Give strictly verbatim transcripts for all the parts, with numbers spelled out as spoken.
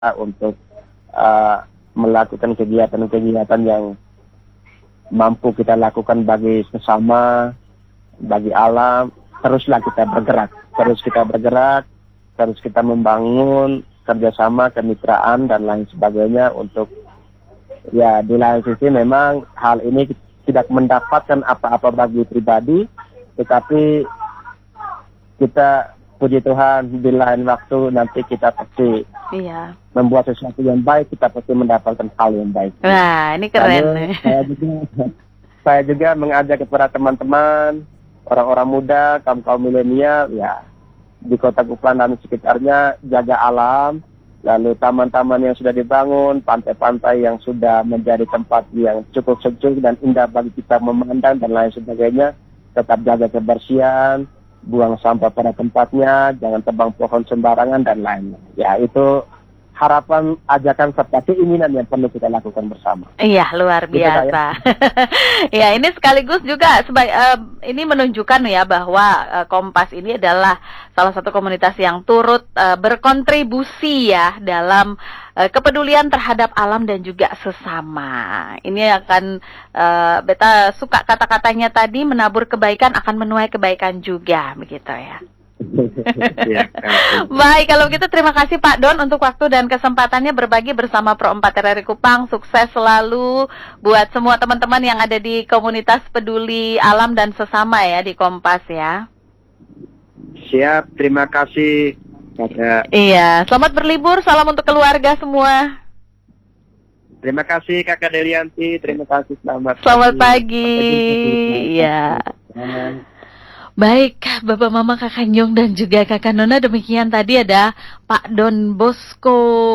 untuk uh, melakukan kegiatan-kegiatan yang mampu kita lakukan bagi sesama, bagi alam. Teruslah kita bergerak, terus kita bergerak, terus kita membangun kerjasama, kemitraan dan lain sebagainya untuk, ya di lain sisi memang hal ini tidak mendapatkan apa-apa bagi pribadi, tetapi kita puji Tuhan di lain waktu nanti kita pasti Iya. membuat sesuatu yang baik, kita pasti mendapatkan hal yang baik. Wah, ini keren. Lalu, saya juga, saya juga mengajak kepada teman-teman, orang-orang muda, kaum-kaum milenial, ya di Kota Kupang dan sekitarnya, jaga alam, lalu taman-taman yang sudah dibangun, pantai-pantai yang sudah menjadi tempat yang cukup sejuk dan indah bagi kita memandang dan lain sebagainya, tetap jaga kebersihan, buang sampah pada tempatnya, jangan tebang pohon sembarangan dan lainnya. Ya, itu harapan, ajakan serta keinginan yang perlu kita lakukan bersama. Iya, luar biasa. Ya, ini sekaligus juga sebagai uh, ini menunjukkan ya bahwa uh, Kompas ini adalah salah satu komunitas yang turut uh, berkontribusi ya dalam uh, kepedulian terhadap alam dan juga sesama. Ini akan uh, beta suka kata-katanya tadi, menabur kebaikan akan menuai kebaikan juga, begitu ya. Ya, baik, kalau gitu terima kasih Pak Don untuk waktu dan kesempatannya berbagi bersama Pro empat R R I Kupang. Sukses selalu buat semua teman-teman yang ada di komunitas peduli alam dan sesama ya di Kompas ya. Siap, terima kasih Kakak. Iya, selamat berlibur, salam untuk keluarga semua. Terima kasih Kakak Delianti, terima kasih, selamat, selamat pagi. Iya. Baik, Bapak Mama, Kakak Nyong dan juga Kakak Nona, demikian tadi ada Pak Don Bosco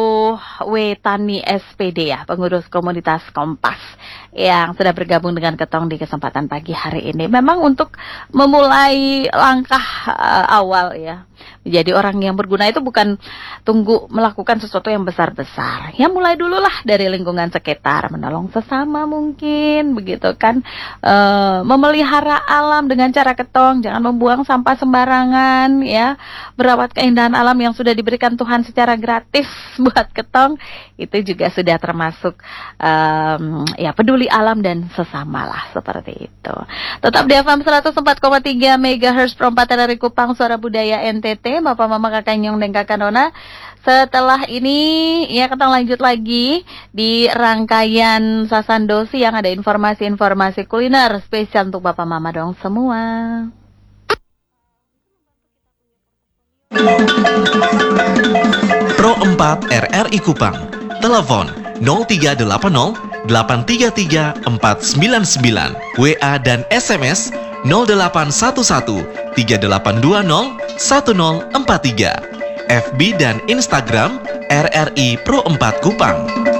Wetani S P D ya, pengurus komunitas Kompas yang sudah bergabung dengan Ketong di kesempatan pagi hari ini. Memang untuk memulai langkah uh, awal ya, menjadi orang yang berguna itu bukan tunggu melakukan sesuatu yang besar-besar. Ya mulai dulu lah dari lingkungan sekitar, menolong sesama mungkin, begitu kan, uh, memelihara alam dengan cara Ketong. Jangan membuang sampah sembarangan ya. Merawat keindahan alam yang sudah diberikan Tuhan secara gratis buat Ketong, itu juga sudah termasuk um, ya peduli alam dan sesama lah, seperti itu. Tetap di F M seratus empat koma tiga megahertz Pro empat R R I Kupang, Suara Budaya N T T. Bapak Mama, Kakak Nyong dan Kakak Nona. Setelah ini ya kita lanjut lagi di rangkaian Sasandosi yang ada informasi-informasi kuliner spesial untuk Bapak Mama dong semua. Pro empat R R I Kupang, telepon nol tiga delapan nol delapan tiga tiga empat sembilan sembilan, W A dan S M S nol delapan satu satu tiga delapan dua nol satu nol empat tiga, F B dan Instagram R R I Pro empat Kupang.